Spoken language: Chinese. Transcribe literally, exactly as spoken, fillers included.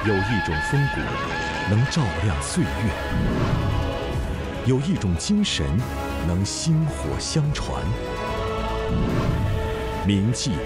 有一种风骨能照亮岁月，有一种精神能薪火相传。铭记